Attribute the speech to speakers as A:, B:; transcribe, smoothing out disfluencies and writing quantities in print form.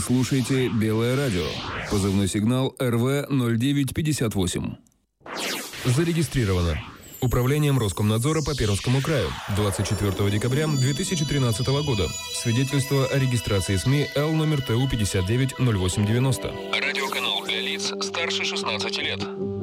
A: слушаете «Белое радио». Позывной сигнал РВ-0958. Зарегистрировано Управлением Роскомнадзора по Пермскому краю 24 декабря 2013 года. Свидетельство о регистрации СМИ Л номер ТУ 590890. Радиоканал для лиц старше 16 лет.